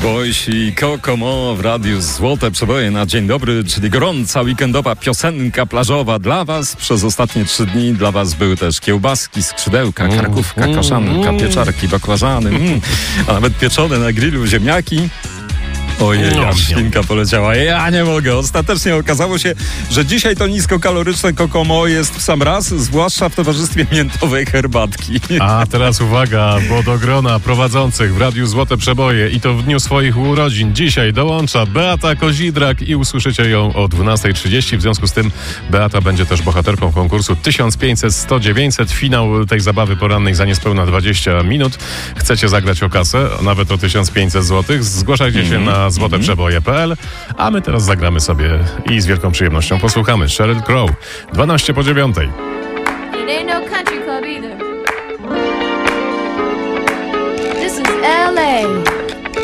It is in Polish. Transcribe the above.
Boys i Kokomo w radiu Złote Przeboje na dzień dobry, czyli gorąca weekendowa piosenka plażowa dla was. Przez ostatnie 3 dni dla was były też kiełbaski, skrzydełka, karkówka, kaszanka, pieczarki, bakłażany, a nawet pieczone na grillu ziemniaki. Ojej, aż świnka poleciała. Ja nie mogę. Ostatecznie okazało się, że dzisiaj to niskokaloryczne Kokomo jest w sam raz, zwłaszcza w towarzystwie miętowej herbatki. A teraz uwaga, bo do grona prowadzących w Radiu Złote Przeboje i to w dniu swoich urodzin dzisiaj dołącza Beata Kozidrak i usłyszycie ją o 12:30. W związku z tym Beata będzie też bohaterką konkursu 1500-100-900. Finał tej zabawy porannej za niespełna 20 minut. Chcecie zagrać o kasę, nawet o 1500 zł? Zgłaszajcie się na złoteprzeboje.pl, a my teraz zagramy sobie i z wielką przyjemnością posłuchamy Sheryl Crow. 12 po 9.